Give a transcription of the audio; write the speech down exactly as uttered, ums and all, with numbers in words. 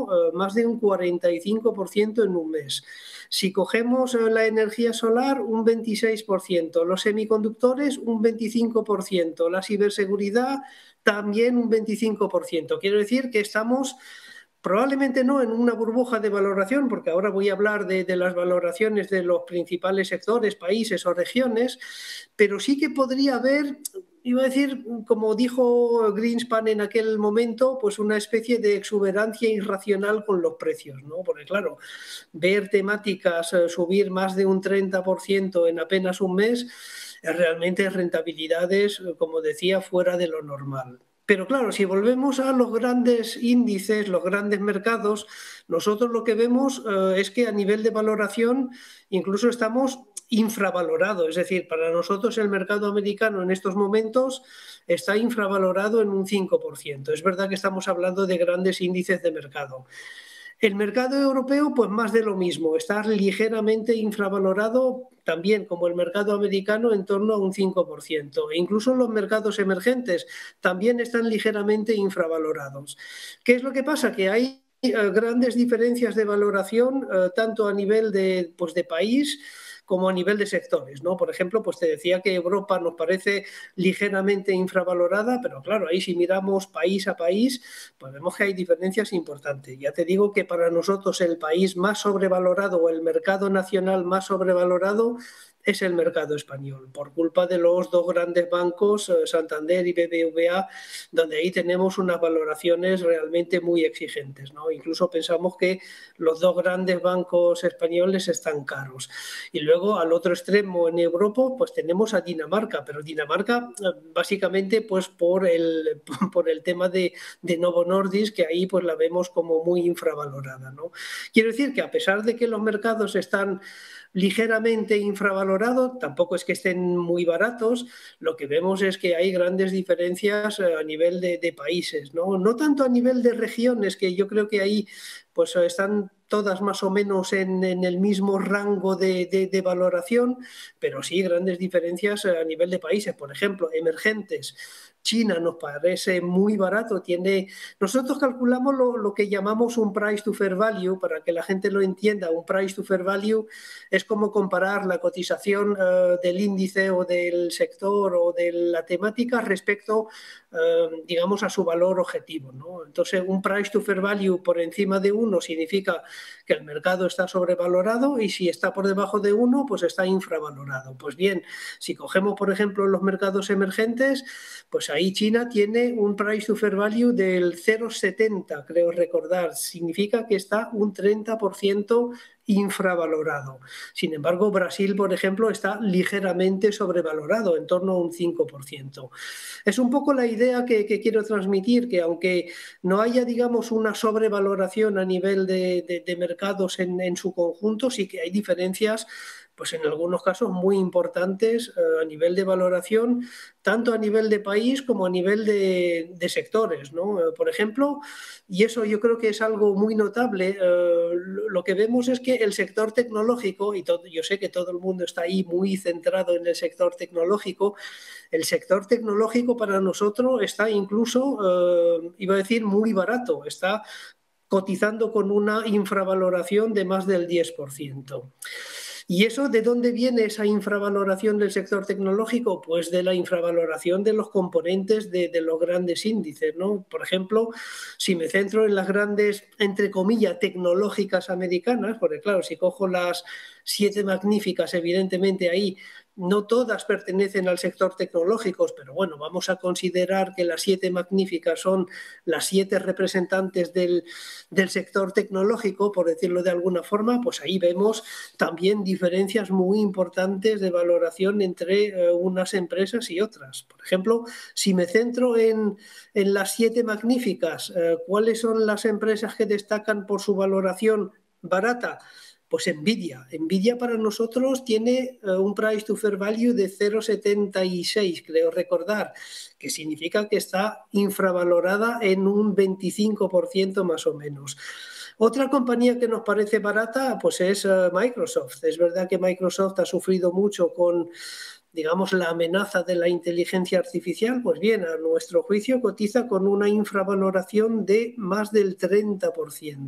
eh, más de un cuarenta y cinco por ciento en un mes. Si cogemos eh, la energía solar, un veintiséis por ciento, los semiconductores, un veinticinco por ciento, la ciberseguridad, también un veinticinco por ciento. Quiero decir que estamos probablemente no en una burbuja de valoración, porque ahora voy a hablar de, de las valoraciones de los principales sectores, países o regiones, pero sí que podría haber, iba a decir, como dijo Greenspan en aquel momento, pues una especie de exuberancia irracional con los precios, ¿no? Porque claro, ver temáticas eh, subir más de un treinta por ciento en apenas un mes es realmente rentabilidades, eh, como decía, fuera de lo normal. Pero claro, si volvemos a los grandes índices, los grandes mercados, nosotros lo que vemos eh, es que a nivel de valoración incluso estamos infravalorados. Es decir, para nosotros el mercado americano en estos momentos está infravalorado en un cinco por ciento. Es verdad que estamos hablando de grandes índices de mercado. El mercado europeo, pues más de lo mismo, está ligeramente infravalorado, también como el mercado americano, en torno a un cinco por ciento. E incluso los mercados emergentes también están ligeramente infravalorados. ¿Qué es lo que pasa? Que hay eh, grandes diferencias de valoración, eh, tanto a nivel de, pues, de país como a nivel de sectores, ¿no? Por ejemplo, pues te decía que Europa nos parece ligeramente infravalorada, pero claro, ahí si miramos país a país, pues vemos que hay diferencias importantes. Ya te digo que para nosotros el país más sobrevalorado o el mercado nacional más sobrevalorado es el mercado español, por culpa de los dos grandes bancos, Santander y B B V A, donde ahí tenemos unas valoraciones realmente muy exigentes, ¿no? Incluso pensamos que los dos grandes bancos españoles están caros. Y luego al otro extremo en Europa, pues tenemos a Dinamarca, pero Dinamarca básicamente pues por el, por el tema de, de Novo Nordisk, que ahí pues la vemos como muy infravalorada, ¿no? Quiero decir que a pesar de que los mercados están ligeramente infravalorados, tampoco es que estén muy baratos, lo que vemos es que hay grandes diferencias a nivel de, de países, ¿no? No tanto a nivel de regiones, que yo creo que ahí pues están todas más o menos en, en el mismo rango de, de, de valoración, pero sí grandes diferencias a nivel de países. Por ejemplo, emergentes. China nos parece muy barato, tiene... Nosotros calculamos lo, lo que llamamos un price to fair value, para que la gente lo entienda. Un price to fair value es como comparar la cotización uh, del índice o del sector o de la temática respecto, uh, digamos, a su valor objetivo, ¿no? Entonces, un price to fair value por encima de uno significa que el mercado está sobrevalorado, y si está por debajo de uno, pues está infravalorado. Pues bien, si cogemos, por ejemplo, los mercados emergentes, pues ahí China tiene un price to fair value del cero coma setenta, creo recordar. Significa que está un treinta por ciento infravalorado. Sin embargo, Brasil, por ejemplo, está ligeramente sobrevalorado, en torno a un cinco por ciento. Es un poco la idea que, que quiero transmitir, que aunque no haya, digamos, una sobrevaloración a nivel de, de, de mercados en, en su conjunto, sí que hay diferencias, pues en algunos casos muy importantes eh, a nivel de valoración, tanto a nivel de país como a nivel de, de sectores, ¿no? Eh, por ejemplo, y eso yo creo que es algo muy notable, eh, lo que vemos es que el sector tecnológico, y todo, yo sé que todo el mundo está ahí muy centrado en el sector tecnológico, el sector tecnológico para nosotros está incluso, eh, iba a decir, muy barato, está cotizando con una infravaloración de más del diez por ciento. ¿Y eso de dónde viene esa infravaloración del sector tecnológico? Pues de la infravaloración de los componentes de, de los grandes índices, ¿no? Por ejemplo, si me centro en las grandes, entre comillas, tecnológicas americanas, porque claro, si cojo las siete magníficas, evidentemente ahí no todas pertenecen al sector tecnológico, pero bueno, vamos a considerar que las siete magníficas son las siete representantes del, del sector tecnológico, por decirlo de alguna forma, pues ahí vemos también diferencias muy importantes de valoración entre eh, unas empresas y otras. Por ejemplo, si me centro en, en las siete magníficas, eh, ¿cuáles son las empresas que destacan por su valoración barata? Pues Nvidia. Nvidia para nosotros tiene uh, un price to fair value de cero coma setenta y seis, creo recordar, que significa que está infravalorada en un veinticinco por ciento más o menos. Otra compañía que nos parece barata pues es uh, Microsoft. Es verdad que Microsoft ha sufrido mucho con, digamos, la amenaza de la inteligencia artificial. Pues bien, a nuestro juicio cotiza con una infravaloración de más del treinta por ciento.